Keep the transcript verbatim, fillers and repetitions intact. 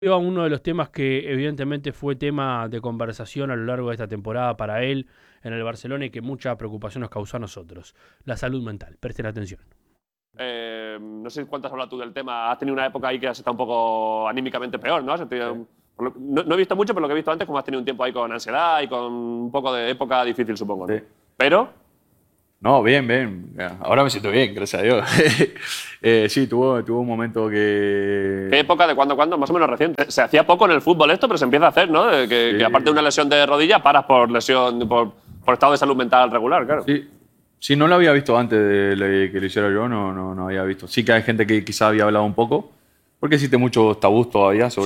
A uno de los temas que evidentemente fue tema de conversación a lo largo de esta temporada para él en el Barcelona y que mucha preocupación nos causó a nosotros, la salud mental. Presten atención. Eh, no sé cuánto has hablado tú del tema. Has tenido una época ahí que has estado un poco anímicamente peor, ¿no? Has tenido, Sí. no, no he visto mucho, pero lo que he visto antes, como has tenido un tiempo ahí con ansiedad y con un poco de época difícil, supongo, ¿no? Sí. Pero, No, bien, bien. Ahora me siento bien, gracias a Dios. eh, sí, tuvo, tuvo un momento que... ¿qué época de cuándo a cuándo? Más o menos reciente. Se hacía poco en el fútbol esto, pero se empieza a hacer, ¿no? De que, Sí. que aparte de una lesión de rodilla, paras por lesión, por, por estado de salud mental regular, claro. Sí. Sí, no lo había visto antes de le- que lo hiciera yo, no, no, no había visto. Sí que hay gente que quizás había hablado un poco, porque existe muchos tabús todavía sobre